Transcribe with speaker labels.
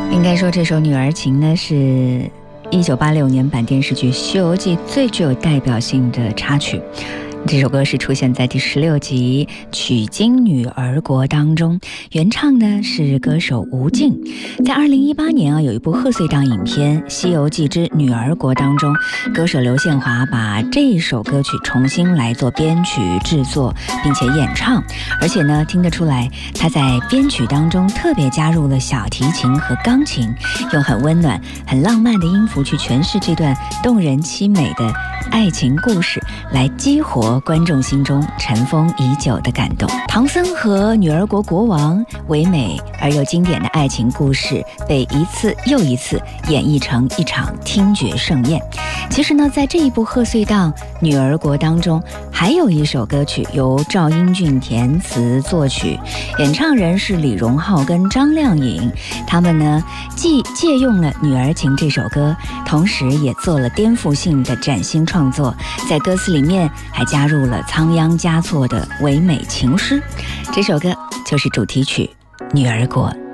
Speaker 1: 应该说这首《女儿情》呢是1986年版电视剧《西游记》最具有代表性的插曲。这首歌是出现在第16集《取经女儿国》当中，原唱呢是歌手吴静。在2018年有一部贺岁档影片《西游记之女儿国》当中，歌手刘宪华把这首歌曲重新来做编曲制作，并且演唱，而且呢听得出来他在编曲当中特别加入了小提琴和钢琴，用很温暖很浪漫的音符去诠释这段动人凄美的爱情故事，来激活观众心中尘封已久的感动。唐僧和女儿国国王唯美而又经典的爱情故事被一次又一次演绎成一场听觉盛宴。其实呢，在这一部贺岁档《女儿国》当中，还有一首歌曲由赵英俊填词作曲，演唱人是李荣浩跟张靓颖。他们呢既借用了《女儿情》这首歌，同时也做了颠覆性的崭新创作，在歌词里面还加入了仓央嘉措的唯美情诗。这首歌就是主题曲《女儿国》。